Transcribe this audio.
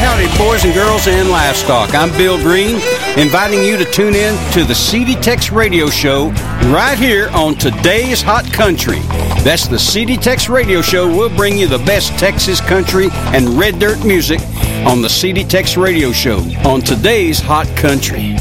howdy, boys and girls and livestock. I'm Bill Green, inviting you to tune in to the CD Tex Radio Show right here on Today's Hot Country. That's the CD Tex Radio Show. We'll bring you the best Texas country and red dirt music on the CD Tex Radio Show on Today's Hot Country.